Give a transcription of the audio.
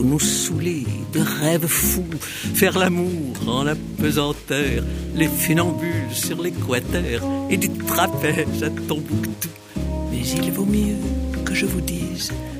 vous nous saoulez de rêves fous, faire l'amour en apesanteur, les funambules sur l'équateur et du trapèze à Tombouctou. Mais il vaut mieux que je vous dise